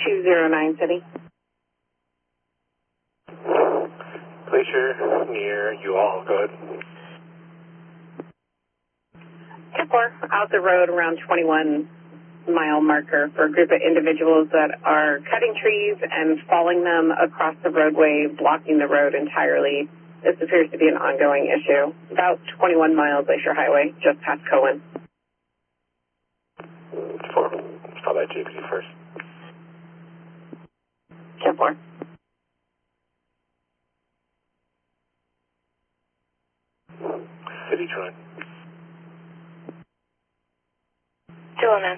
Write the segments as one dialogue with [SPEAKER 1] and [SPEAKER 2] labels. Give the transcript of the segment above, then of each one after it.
[SPEAKER 1] 209 City.
[SPEAKER 2] Glacier near you all, go ahead.
[SPEAKER 1] 10-4, out the road around 21-mile marker for a group of individuals that are cutting trees and falling them across the roadway, blocking the road entirely. This appears to be an ongoing issue. About 21 miles Glacier Highway, just past Cohen.
[SPEAKER 2] 4, stop at JPD first.
[SPEAKER 1] 10-4.
[SPEAKER 2] City 209.
[SPEAKER 1] 209.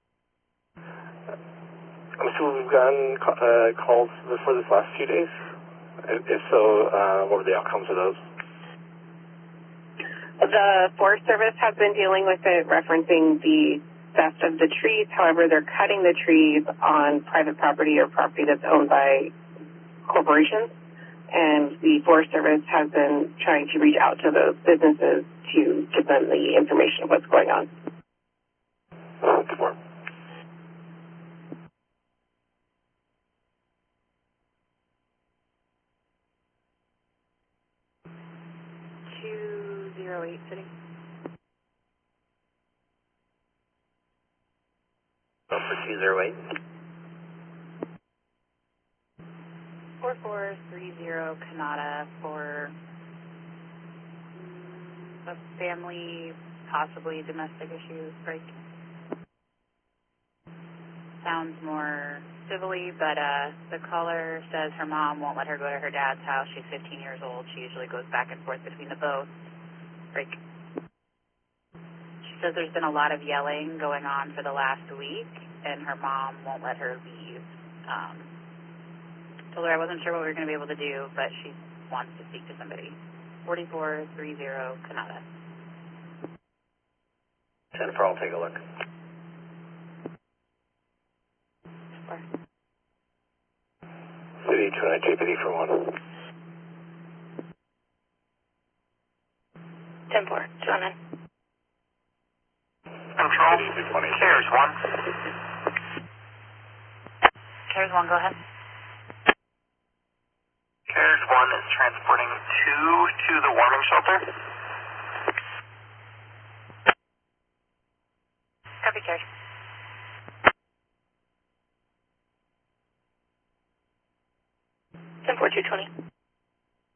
[SPEAKER 2] I'm assuming we've gotten calls for this last few days. If so, what were the outcomes of those?
[SPEAKER 1] The Forest Service has been dealing with it, referencing the theft of the trees. However, they're cutting the trees on private property or property that's owned by corporations. And the Forest Service has been trying to reach out to those businesses to give them the information of what's going on.
[SPEAKER 2] 4.
[SPEAKER 1] 208 City.
[SPEAKER 2] For 208.
[SPEAKER 3] 4430 Kanata for a family, possibly domestic issue break. Sounds more civilly, but the caller says her mom won't let her go to her dad's house. She's 15 years old. She usually goes back and forth between the both. Break. She says there's been a lot of yelling going on for the last week, and her mom won't let her leave. Told her I wasn't sure what we were going to be able to do, but she wants to speak to somebody. 4430 Kanata.
[SPEAKER 2] 10-4, I'll take a look. City 209 JPD for 1.
[SPEAKER 1] 10-4, 209.
[SPEAKER 4] Control, CARES 1.
[SPEAKER 3] CARES 1, go ahead.
[SPEAKER 4] CARES 1 is transporting 2 to the warming shelter.
[SPEAKER 3] Copy, CARES.